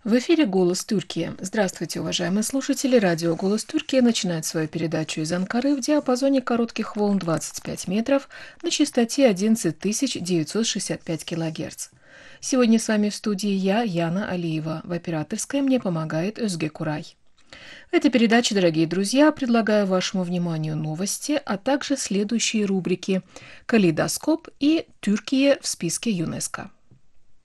В эфире «Голос Тюркии». Здравствуйте, уважаемые слушатели. Радио «Голос Тюркии» начинает свою передачу из Анкары в диапазоне коротких волн 25 метров на частоте 11 965 килогерц. Сегодня с вами в студии я, Яна Алиева. В операторской мне помогает Özge Курай. В этой передаче, дорогие друзья, предлагаю вашему вниманию новости, а также следующие рубрики «Калейдоскоп» и «Тюркия в списке ЮНЕСКО».